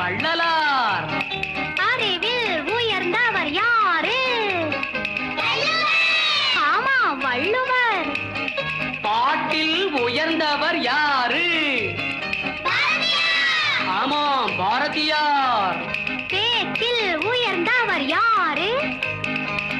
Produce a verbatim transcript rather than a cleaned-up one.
வள்ளலார். அறிவில் உயர்ந்தவர் யாரு? ஆமா, வள்ளுவர். பாட்டில் உயர்ந்தவர் யாரு? ஆமா, பாரதியார்.